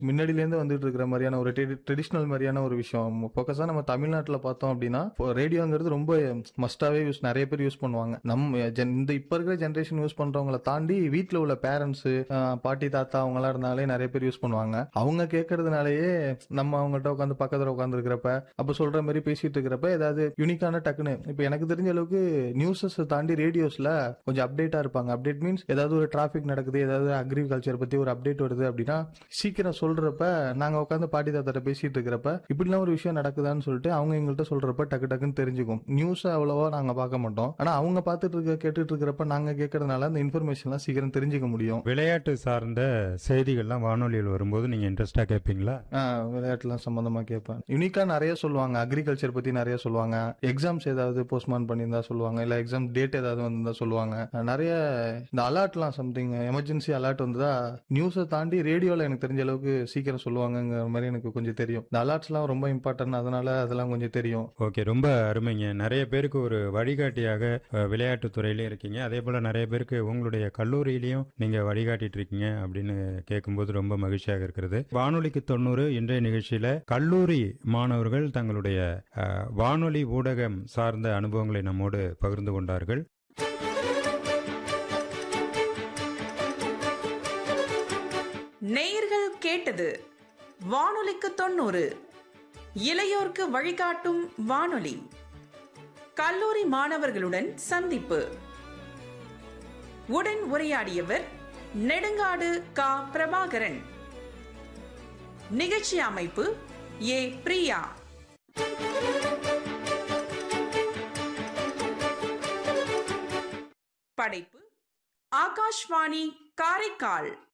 முன்னாடியிலேருந்து வந்துட்டு இருக்கிற மாதிரியான ஒரு ட்ரெடிஷ்னல் மாதிரியான ஒரு விஷயம். ஃபோக்கஸா நம்ம தமிழ்நாட்டுல பார்த்தோம் அப்படின்னா ரேடியோங்கிறது ரொம்ப மஸ்டாவே நிறைய பேர் யூஸ் பண்ணுவாங்க. இந்த இப்ப இருக்கிற ஜென்ரேஷன் யூஸ் பண்றவங்கள தாண்டி வீட்டுல உள்ள பேரண்ட்ஸ், பாட்டி தாத்தா அவங்க எல்லாம் இருந்தாலே நிறைய பேர் யூஸ் பண்ணுவாங்க. அவங்க கேட்கறதுனாலயே நம்ம அவங்ககிட்ட உட்காந்து பக்கத்துல உட்காந்து இருக்கிறப்ப அப்ப சொல்ற மாதிரி பேசிட்டு இருக்கிறப்ப ஏதாவது யூனிக்கான டக்குன்னு இப்ப எனக்கு தெரிஞ்ச அளவுக்கு நியூஸஸ் தாண்டி ரேடியோஸ்ல கொஞ்சம் அப்டேட்டா இருப்பாங்க. அப்டேட் மீன்ஸ் ஏதாவது ஒரு டிராபிக் நடக்குது, ஏதாவது அக்ரிகல்ச்சர் பத்தி ஒரு அப்டேட் வருது அப்படின்னா சீக்கிரம் சொல்றப்ப நாங்க உட்காந்து பாட்டி தாத்தாட்ட பேசிட்டு இருக்கிறப்ப இப்படிலாம் ஒரு விஷயம் நடக்குதான்னு சொல்லிட்டு அவங்க எங்கள்கிட்ட சொல்றப்ப டக்கு டக்குன்னு தெரிஞ்சுக்கும். நியூஸ் அவ்வளவா நாங்க பார்க்க மாட்டோம். ஆனா அவங்க பார்த்துட்டு கேட்டுட்டு இருக்கிறப்ப நாங்க கேட்கறதுனால அந்த இன்ஃபர்மேஷன்லாம் சீக்கிரம் தெரிஞ்சுக்க முடியும். விளையாட்டு சார்ந்த செய்திகள்லாம் வானொலியில் வரும்போது நீங்க இன்ட்ரெஸ்டா கேட்பீங்களா? விளையாட்டுலாம் சம்பந்தமா கேட்பேன். யூனிக்கா நிறைய சொல்லுவாங்க. அக்ரிகல்ச்சர் பத்தி நிறைய சொல்லுவாங்க. எக்ஸாம்ஸ் ஏதாவது போஸ்ட்மான் பண்ணியிருந்தா சொல்லுவாங்க, இல்ல எக்ஸாம் டேட் ஏதாவது வந்திருந்தா சொல்லுவாங்க. நிறைய இந்த அலர்ட்லாம் சம்திங் எமர்ஜென்சி அலர்ட் வந்ததா நியூஸை தாண்டி ரேடியோல எனக்கு தெரிஞ்ச அளவுக்கு சீக்கிரம் சொல்லுவாங்கங்கிற மாதிரி எனக்கு கொஞ்சம் தெரியும். இந்த அலர்ட்ஸ்லாம் ரொம்ப இம்பார்ட்டன்ட், அதனால அதெல்லாம் கொஞ்சம் தெரியும். ஓகே, ரொம்ப அருமைங்க. நிறைய பேருக்கு ஒரு வழிகாட்டியாக விளையாட்டு துறையிலே இருக்கீங்க. அதே போல நிறைய பேருக்கு உங்களுடைய கல்லூரியிலையும் நீங்க வழிகாட்டிட்டு இருக்கீங்க அப்படின்னு கேட்கும்போது ரொம்ப மகிழ்ச்சியாக இருக்கிறது. வானொலிக்கு 90 இன்றைய நிகழ்ச்சியில கல்லூரி மாணவர்கள் தங்களுடைய வானொலி ஊடகம் சார்ந்த அனுபவங்களை நம்மோடு பகிர்ந்து கொண்டார்கள். நேயர்கள் கேட்டது வானொலிக்கு 90 இளையோர்க்கு வழிகாட்டும் வானொலி. கல்லூரி மாணவர்களுடன் சந்திப்பு. உடன் உரையாடியவர் நெடுங்காடு கா. பிரபாகரன். நிகழ்ச்சி அமைப்பு ஏ. பிரியா. படைப்பு ஆகாஷ்வாணி காரைக்கால்.